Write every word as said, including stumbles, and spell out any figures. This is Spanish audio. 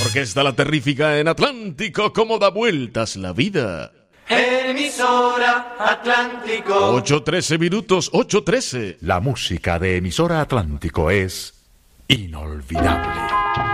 Orquesta La Terrífica en Atlántico, cómo da vueltas la vida. Emisora Atlántico. ocho trece minutos, ocho trece. La música de Emisora Atlántico es inolvidable.